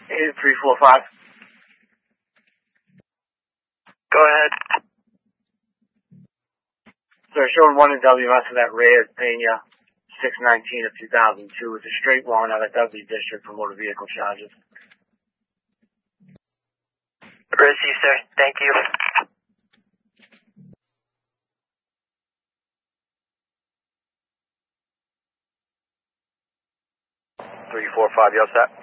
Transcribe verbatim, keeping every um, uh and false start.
eight three four five. Go ahead. So showing one in W S for that Reyes Pena, six nineteen of two thousand two. It's a straight warrant out of Dudley District for motor vehicle charges. Receive, sir. Thank you. three four five, you all set?